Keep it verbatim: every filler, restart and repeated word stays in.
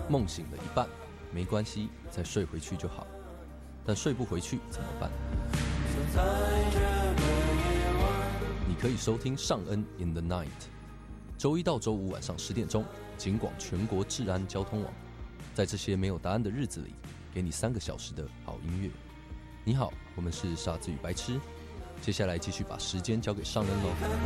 梦醒了一半，没关系，再睡回去就好。但睡不回去怎么办？你可以收听尚恩 in the night， 周一到周五晚上十点钟，警广全国治安交通网，在这些没有答案的日子里，给你三个小时的好音乐。你好，我们是傻子与白痴，接下来继续把时间交给尚恩喽。